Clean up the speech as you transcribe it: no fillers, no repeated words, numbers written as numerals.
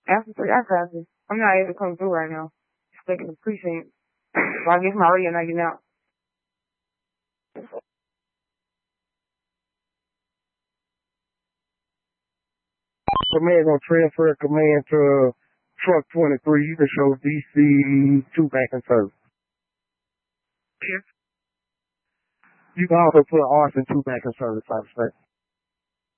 After 3, I got this. I'm not able to come through right now. Stuck in the precinct. So I guess my radio not getting out. Command gonna transfer command to truck 23. You can show DC2 back in service. Yes. You can also put Arson 2 back in service, I expect.